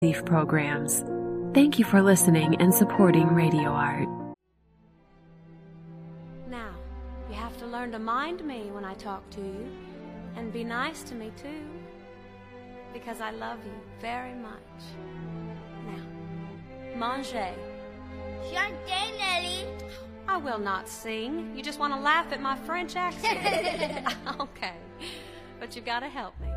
Leaf programs. Thank you for listening and supporting Radio Art. Now, you have to learn to mind me when I talk to you, and be nice to me too, because I love you very much. Now, manger. Chantez, Nelly. I will not sing. You just want to laugh at my French accent. Okay, but you've got to help me.